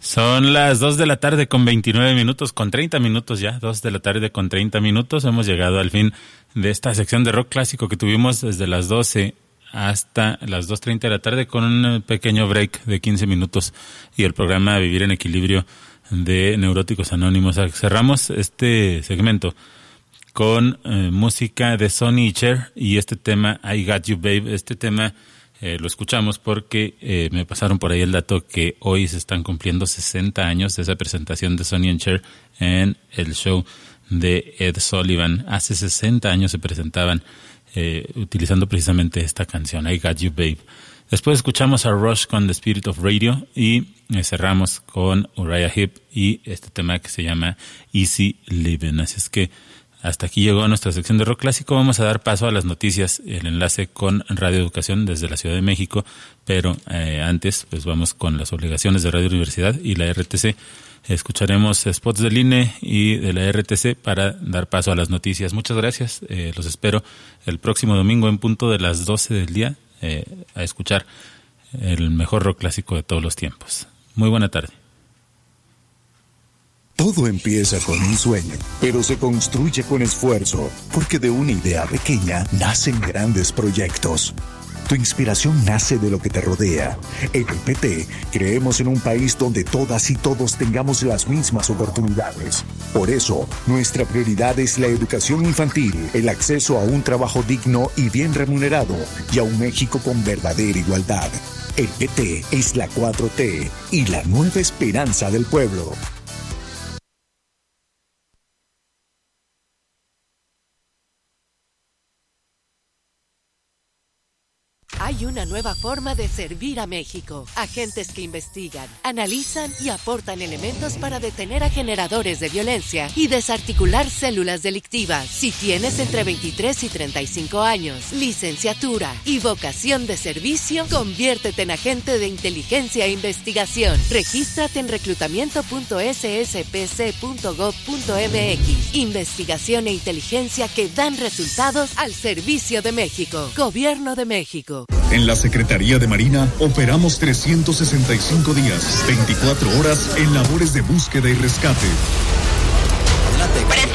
Son las 2 de la tarde con 29 minutos, con 30 minutos ya, 2 de la tarde con 30 minutos. Hemos llegado al fin de esta sección de rock clásico que tuvimos desde las 12 hasta las 2:30 de la tarde con un pequeño break de 15 minutos y el programa Vivir en Equilibrio de Neuróticos Anónimos. Cerramos este segmento con música de Sonny y Cher y este tema I Got You Babe. Este tema lo escuchamos porque me pasaron por ahí el dato que hoy se están cumpliendo 60 años de esa presentación de Sonny and Cher en el show de Ed Sullivan. Hace 60 años se presentaban utilizando precisamente esta canción, I Got You Babe. Después escuchamos a Rush con The Spirit of Radio y cerramos con Uriah Heep y este tema que se llama Easy Living. Así es que hasta aquí llegó nuestra sección de rock clásico. Vamos a dar paso a las noticias, el enlace con Radio Educación desde la Ciudad de México, pero antes pues vamos con las obligaciones de Radio Universidad y la RTC. Escucharemos spots del INE y de la RTC para dar paso a las noticias. Muchas gracias, los espero el próximo domingo en punto de las 12 del día a escuchar el mejor rock clásico de todos los tiempos. Muy buena tarde. Todo empieza con un sueño, pero se construye con esfuerzo, porque de una idea pequeña nacen grandes proyectos. Tu inspiración nace de lo que te rodea. En el PT creemos en un país donde todas y todos tengamos las mismas oportunidades. Por eso, nuestra prioridad es la educación infantil, el acceso a un trabajo digno y bien remunerado, y a un México con verdadera igualdad. El PT es la 4T y la nueva esperanza del pueblo. Hay una nueva forma de servir a México. Agentes que investigan, analizan y aportan elementos para detener a generadores de violencia y desarticular células delictivas. Si tienes entre 23 y 35 años, licenciatura y vocación de servicio, conviértete en agente de inteligencia e investigación. Regístrate en reclutamiento.sspc.gov.mx. Investigación e inteligencia que dan resultados al servicio de México. Gobierno de México. En la Secretaría de Marina operamos 365 días, 24 horas en labores de búsqueda y rescate. Adelante.